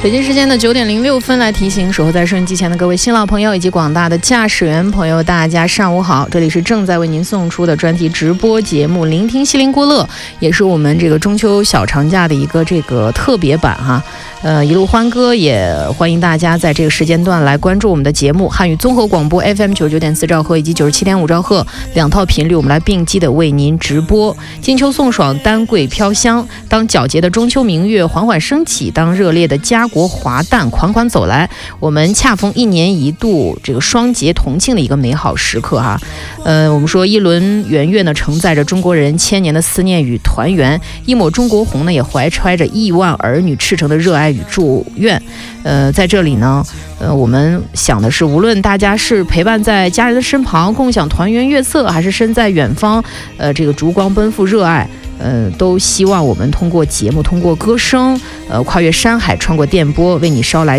北京时间的9点06分，来提醒守候在收音机前的各位新老朋友以及广大的驾驶员朋友，大家上午好！这里是正在为您送出的专题直播节目《聆听西林郭勒》，也是我们这个中秋小长假的一个这个特别版哈。一路欢歌，也欢迎大家在这个时间段来关注我们的节目。汉语综合广播 FM 99.4兆赫以及97.5兆赫2套频率，我们来并机的为您直播。金秋送爽，丹桂飘香，当皎洁的中秋明月缓缓升起，当热烈的家国华诞款款走来，我们恰逢1年1度这个双节同庆的一个美好时刻哈。我们说一轮圆月呢，承载着中国人千年的思念与团圆；一抹中国红呢，也怀揣着亿万儿女赤诚的热爱与祝愿。在这里呢，我们想的是，无论大家是陪伴在家人的身旁，共享团圆月色，还是身在远方，这个烛光奔赴热爱。都希望我们通过节目，通过歌声，跨越山海，穿过电波，为你捎来